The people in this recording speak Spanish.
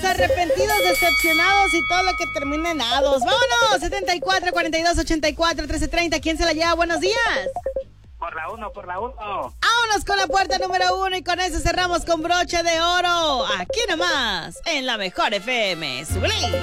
Estamos arrepentidos, decepcionados y todo lo que termine en ados. ¡Vámonos! 74 42 84 13 30. ¿Quién se la lleva? Buenos días. Por la 1. Vámonos con la puerta número 1 y con eso cerramos con broche de oro. Aquí nomás, en la mejor FM. ¡Súbele!